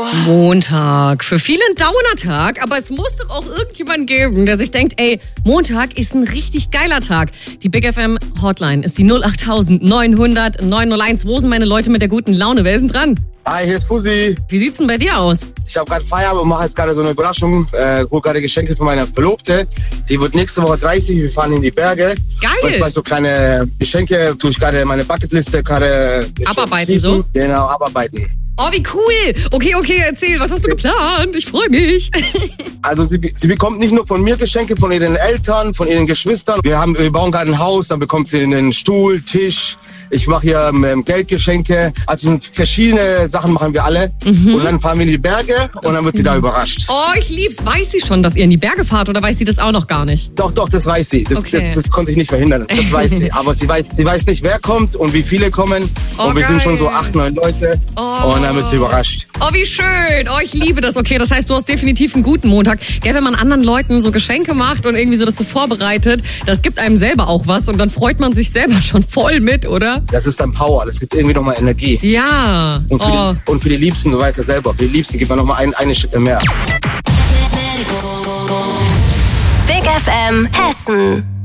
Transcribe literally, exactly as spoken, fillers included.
Montag. Für viele ein Downer-Tag, aber es muss doch auch irgendjemanden geben, der sich denkt, ey, Montag ist ein richtig geiler Tag. Die Big F M Hotline ist die null acht neun hundert neun null eins. Wo sind meine Leute mit der guten Laune? Wer ist denn dran? Hi, hier ist Fusi. Wie sieht's denn bei dir aus? Ich habe gerade Feierabend und mache jetzt gerade so eine Überraschung. Äh, hol gerade Geschenke für meine Verlobte. Die wird nächste Woche dreißig. Wir fahren in die Berge. Geil. Und ich mache so kleine Geschenke. Tue ich gerade meine Bucketliste gerade Abarbeiten schließen. so? Genau, abarbeiten. Oh, wie cool. Okay, okay, erzähl. Was hast du geplant? Ich freue mich. Also sie, sie bekommt nicht nur von mir Geschenke, von ihren Eltern, von ihren Geschwistern. Wir, haben, wir bauen gerade ein Haus, dann bekommt sie einen Stuhl, Tisch. Ich mache hier ähm, Geldgeschenke. Also sind verschiedene Sachen machen wir alle. Mhm. Und dann fahren wir in die Berge und dann wird sie da überrascht. Oh, ich lieb's. Weiß sie schon, dass ihr in die Berge fahrt oder weiß sie das auch noch gar nicht? Doch, doch, das weiß sie. Das, Okay. das, das konnte ich nicht verhindern. Das weiß sie. Aber sie weiß, sie weiß nicht, wer kommt und wie viele kommen. Oh, und wir geil. sind schon so acht, neun Leute. Oh. Und dann wird sie überrascht. Oh, wie schön. Oh, ich liebe das. Okay, das heißt, du hast definitiv einen guten Montag. Gell, wenn man anderen Leuten so Geschenke macht und irgendwie so das so vorbereitet, das gibt einem selber auch was und dann freut man sich selber schon voll mit, oder? Das ist dann Power. Das gibt irgendwie nochmal Energie. Ja. Und für, Oh. die, und für die Liebsten, du weißt ja selber, für die Liebsten gibt man nochmal ein, eine Schippe mehr. Big F M Hessen.